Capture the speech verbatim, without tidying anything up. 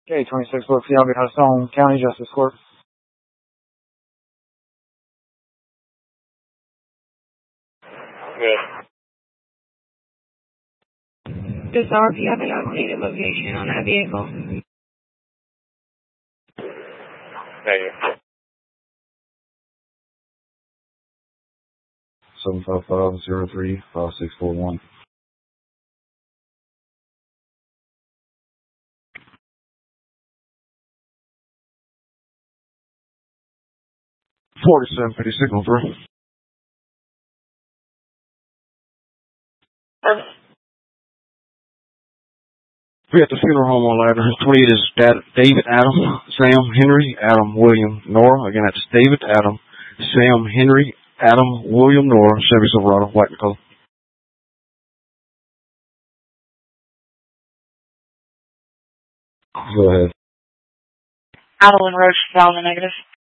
Okay, twenty-six, look, Fialga, Hudson County Justice Court. Good. This R P, have an updated location on that vehicle. Thank you. seven five five, zero three, five six four one. forty-seven fifty signal three. We at the funeral home on ladder. twenty-eight is David Adam, Sam Henry, Adam William Nora. Again, that's David Adam, Sam Henry, Adam William Nora, Chevy Silverado, white and color. Go ahead. Adeline Roach, found the negative.